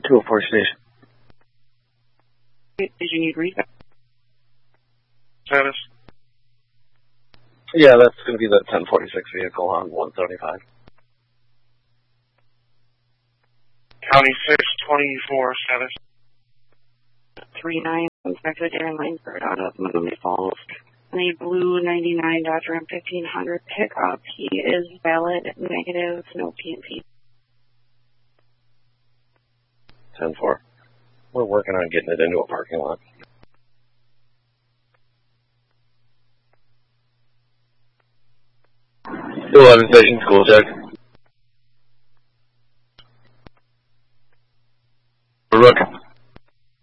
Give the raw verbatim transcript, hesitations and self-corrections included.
two oh four station. Did you need reset? Status? Yeah, that's going to be the ten forty-six vehicle on one seventy-five. County six twenty-four, status? three nine, Inspector Darren Langford out of Montgomery Falls. And a blue ninety-nine Dodge Ram fifteen hundred pickup. He is valid, negative, no P and P. ten four. We're working on getting it into a parking lot. eleven station, school check.